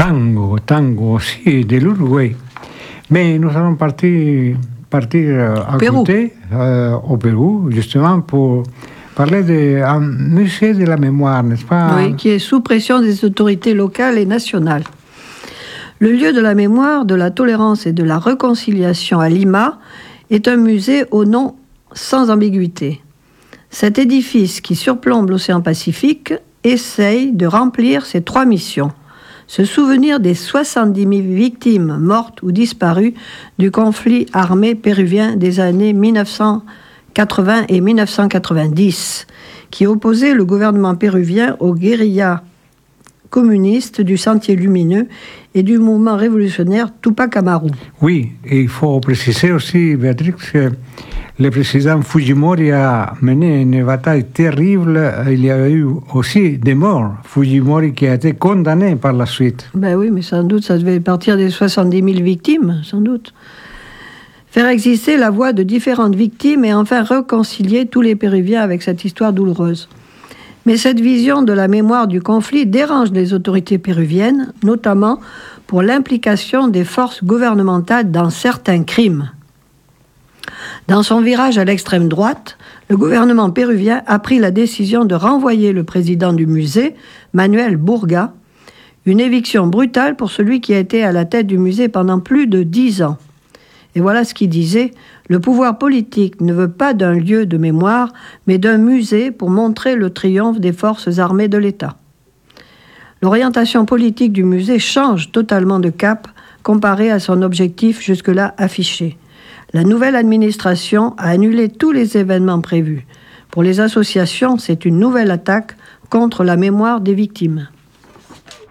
tango aussi de l'Uruguay. Mais nous allons partir à Pérou. côté, au Pérou, justement, pour parler d'un musée de la mémoire, n'est-ce pas? Oui, qui est sous pression des autorités locales et nationales. Le lieu de la mémoire, de la tolérance et de la réconciliation à Lima est un musée au nom sans ambiguïté. Cet édifice qui surplombe l'océan Pacifique essaye de remplir ses 3 missions. Se souvenir des 70 000 victimes mortes ou disparues du conflit armé péruvien des années 1980 et 1990, qui opposait le gouvernement péruvien aux guérillas communistes du Sentier Lumineux et du mouvement révolutionnaire Tupac Amaru. Oui, et il faut préciser aussi, Béatrix, que le président Fujimori a mené une bataille terrible. Il y a eu aussi des morts. Fujimori qui a été condamné par la suite. Ben oui, mais sans doute, ça devait partir des 70 000 victimes, sans doute. Faire exister la voix de différentes victimes et enfin réconcilier tous les Péruviens avec cette histoire douloureuse. Mais cette vision de la mémoire du conflit dérange les autorités péruviennes, notamment pour l'implication des forces gouvernementales dans certains crimes. Dans son virage à l'extrême droite, le gouvernement péruvien a pris la décision de renvoyer le président du musée, Manuel Burga, une éviction brutale pour celui qui a été à la tête du musée pendant plus de 10 ans. Et voilà ce qu'il disait: le pouvoir politique ne veut pas d'un lieu de mémoire, mais d'un musée pour montrer le triomphe des forces armées de l'État. L'orientation politique du musée change totalement de cap comparé à son objectif jusque-là affiché. La nouvelle administration a annulé tous les événements prévus. Pour les associations, c'est une nouvelle attaque contre la mémoire des victimes.